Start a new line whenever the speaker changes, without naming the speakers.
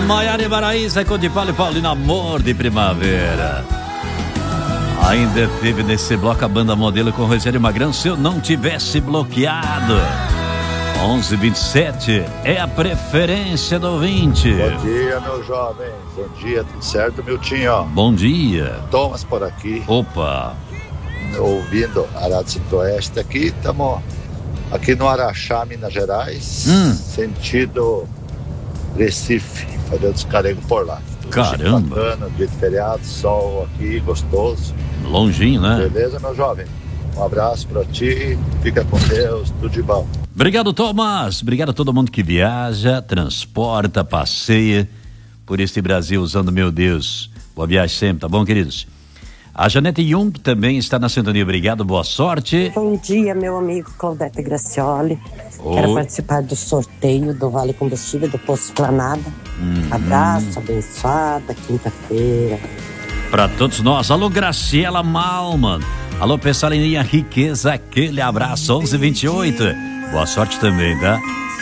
Maiara e Maraísa, com de Paulo e Paulino, Amor de Primavera. Ainda teve nesse bloco a banda Modelo com Rogério Magrão, Se Eu Não Tivesse Bloqueado. 11:27 é a preferência do ouvinte.
Bom dia, meu jovem. Bom dia, tudo certo, Miltinho?
Bom dia.
Thomas por aqui.
Opa.
Ouvindo a Rádio Centro-Oeste aqui, estamos aqui no Araxá, Minas Gerais, sentido Recife, fazendo descarrego por lá.
Caramba.
Bacana, dia de feriado, sol aqui, gostoso.
Longinho, né?
Beleza, meu jovem? Um abraço pra ti, fica com Deus, tudo de bom.
Obrigado, Thomas. Obrigado a todo mundo que viaja, transporta, passeia por este Brasil usando, meu Deus. Boa viagem sempre, tá bom, queridos? A Janete Jung também está na sintonia. Obrigado, boa sorte.
Bom dia, meu amigo Claudete Gracioli. Quero participar do sorteio do Vale Combustível do Posto Esplanada. Abraço, abençoada, quinta-feira.
Para todos nós. Alô, Graciela Malman. Alô, pessoal em linha Riqueza, aquele abraço. 11:28. Boa sorte também, tá?